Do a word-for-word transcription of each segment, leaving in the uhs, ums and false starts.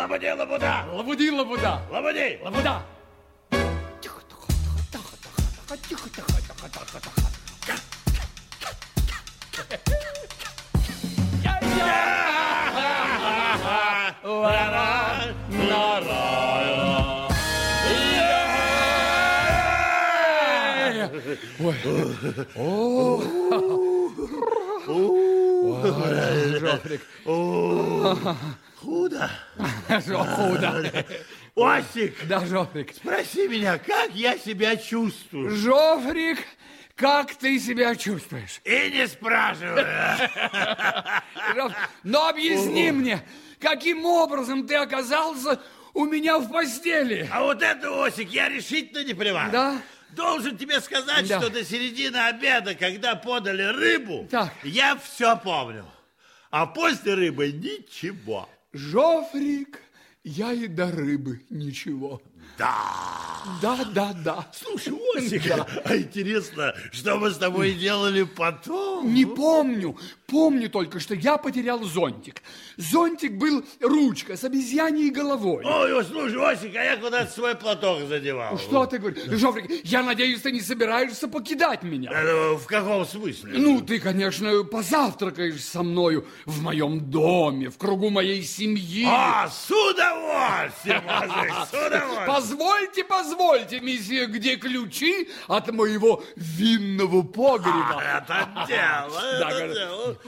Лабуди, лабуда. Лабуди, лабуда. Лабуди. Лабуда. Тихо, тихо, тихо, тихо, тихо, тихо, тихо, тихо, тихо. Ой. О. Жофрик. Худо. Худо. Осик. Да, Жофрик. Спроси меня, как я себя чувствую. Жофрик, как ты себя чувствуешь? И не спрашивай. Но объясни мне, каким образом ты оказался у меня в постели? А вот это, Осик, я решительно не понимаю. Да? Должен тебе сказать, Да. что до середины обеда, когда подали рыбу, Так. я все помню. А после рыбы ничего. Жофрик, я и до рыбы ничего. Да. Да, да, да. Слушай, Осик, а интересно, что мы с тобой делали потом? Не помню. Помню только, что я потерял зонтик. Зонтик был ручка с обезьяньей головой. Ой, слушай, Осик, а я куда-то свой платок задевал. Что ты говоришь? Жофрик, я надеюсь, ты не собираешься покидать меня. Это в каком смысле? Ну, ты, конечно, позавтракаешь со мною в моем доме, в кругу моей семьи. А, с удовольствием, Осик, с удовольствием. Позвольте, позвольте, месье, где ключи от моего винного погреба? А, это дело, Да, это говорю. дело.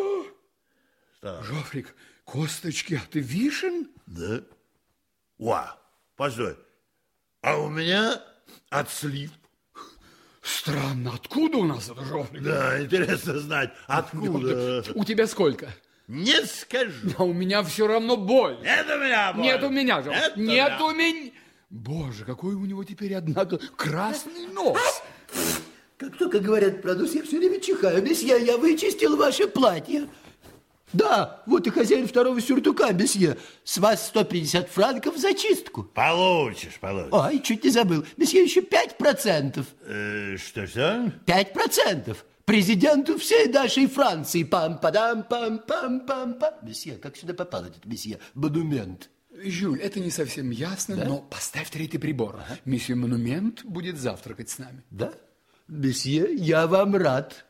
Что? Жофрик, косточки от вишен? Да? Ва, постой. А у меня от слив. Странно, откуда у нас это, Жофрик? Да, интересно знать, откуда. У тебя сколько? Не скажу. А у меня все равно боль. Нет у меня боль. Нет у меня, Жофрик. Это Нет да. у меня. Боже, какой у него теперь, однако, красный нос. Как только говорят про нос, я все время чихаю. Месье, я вычистил ваше платье. Да, вот и хозяин второго сюртука, месье. С вас сто пятьдесят франков за чистку. Получишь, получишь. Ой, чуть не забыл. Месье, еще пять процентов. Э, что-что? Пять процентов. Президенту всей нашей Франции. Пам-падам-пам-пам-пам-пам. Месье, как сюда попал этот месье? Монумент. Жюль, это не совсем ясно, Да? но поставь третий прибор. Ага. Месье Монумент будет завтракать с нами. Да? Месье, я вам рад.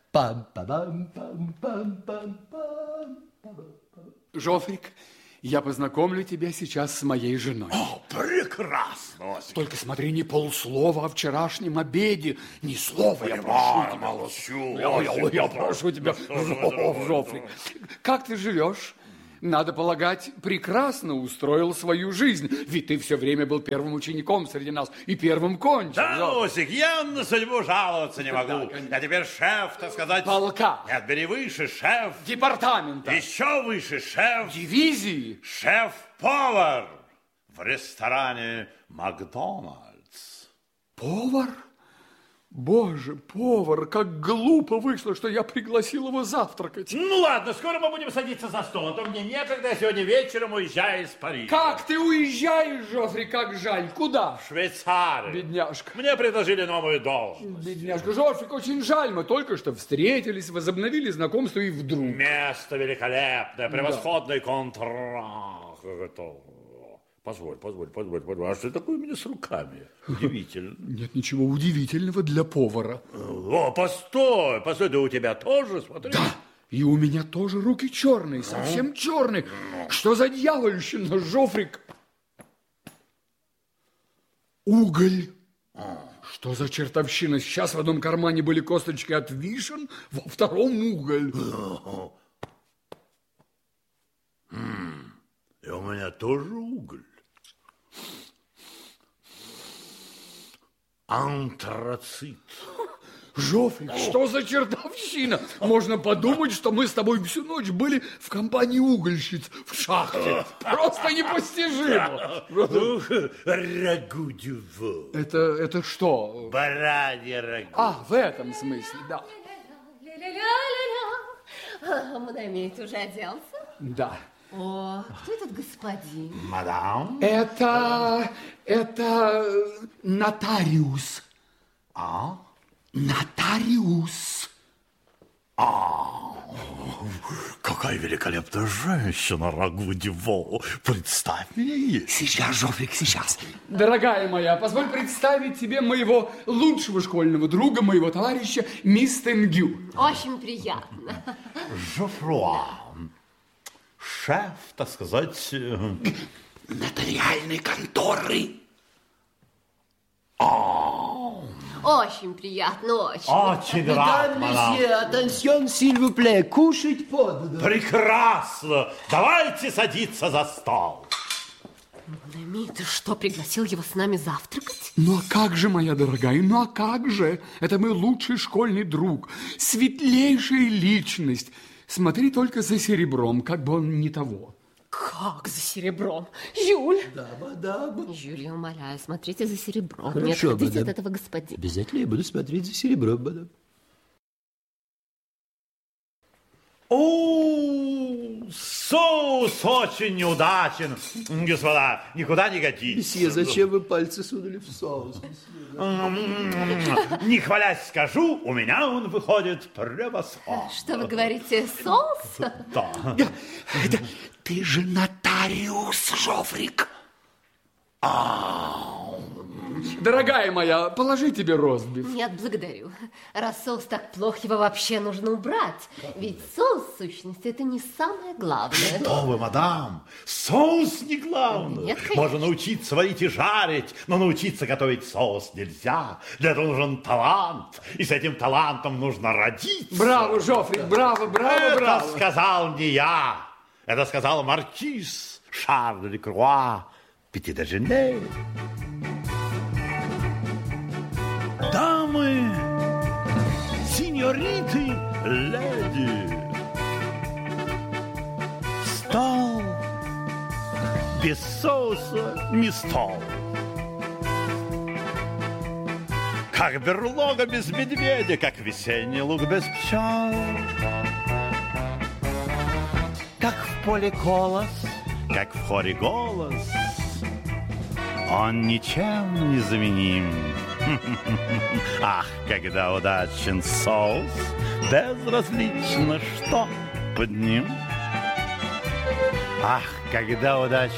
Пам-падам-пам-пам-пам-пам. Жофрик, я познакомлю тебя сейчас с моей женой. О, прекрасно, Осик. Только смотри, не полслова о вчерашнем обеде. Ни слова, я прошу тебя. молчу. Я, я- я прошу тебя, Жо- Жофрик. Как ты живешь? Надо полагать, прекрасно устроил свою жизнь. Ведь ты все время был первым учеником среди нас и первым кончил. Да, Жо- Осик, я на судьбу жаловаться не могу. Да, конечно. Я теперь шеф, так сказать. Полка. Нет, бери выше, шеф. Департамента. Еще выше, шеф. Дивизии. Шеф-повар в ресторане Макдональдс. Повар? Боже, повар, как глупо вышло, что я пригласил его завтракать. Ну ладно, скоро мы будем садиться за стол, а то мне некогда, я сегодня вечером уезжаю из Парижа. Как ты уезжаешь, Жофри, как жаль. Куда? В Швейцарию. Бедняжка. Мне предложили новую должность. Бедняжка, Жофрик, очень жаль. Мы только что встретились, возобновили знакомство и вдруг... Место великолепное, превосходный контракт. Это... Позволь, позволь, позволь, позволь. А что такое у меня с руками? Удивительно. Нет ничего удивительного для повара. О, постой, постой, да у тебя тоже, смотри. Да, и у меня тоже руки черные, совсем черные. Что за дьявольщина, Жофрик? Уголь. Что за чертовщина? Сейчас в одном кармане были косточки от вишен, во втором уголь. И у меня тоже уголь. Антрацит. Жофрик, что за чертовщина? Можно подумать, что мы с тобой всю ночь были в компании угольщиц в шахте. Просто непостижимо. Рагу дюво. Это, это что? Баранье рагу. А, в этом смысле, да. Ля-ля-ля-ля-ля. Монамит уже оделся? Да. О, кто этот господин? Мадам? Это, это нотариус. А? Нотариус. А, какая великолепная женщина, Рагу Диво. Представь мне ей. Сейчас, Жофрик, сейчас. Дорогая моя, позволь представить тебе моего лучшего школьного друга, моего товарища, мисс Тенгю. Очень приятно. Жофруа. Шеф, так сказать... Нотариальной конторы. Очень приятно, очень. Очень рад, Мадам, мадам. месье, атенсьон, сильвупле, кушать подано. Прекрасно. Давайте садиться за стол. Монами, ты что, пригласил его с нами завтракать? Ну а как же, моя дорогая, ну а как же? Это мой лучший школьный друг, светлейшая личность. Смотри только за серебром, как бы он не того. Как за серебром? Жюль! Да, мадам. Жюль, я умоляю, смотрите за серебром. Хорошо, Не отходите мадам. от этого господина. Обязательно я буду смотреть за серебром, мадам. О, соус очень неудачен, господа, никуда не годится. Месье, зачем вы пальцы сунули в соус? Не хвалясь скажу, у меня он выходит превосходно. Что вы говорите, соус? Да. Это ты же нотариус, Жофрик. Дорогая моя, положи тебе ростбиф. Нет, благодарю. Раз соус так плох, его вообще нужно убрать. Ведь соус, в сущности, это не самое главное. Что вы, мадам, соус не главное. Нет, конечно. Можно научиться варить и жарить, но научиться готовить соус нельзя. Для этого нужен талант, и с этим талантом нужно родиться. Браво, Жофрик, браво, браво, Это браво. сказал не я, это сказал маркиз Шарль де Круа, Пяти-де-Жене. Дамы, сеньориты, леди, стол без соуса не стол. Как берлога без медведя, как весенний луг без пчел. Как в поле колос, как в хоре голос, он ничем не заменим. Ах, когда удачен соус, безразлично, что под ним. Ах, когда удачен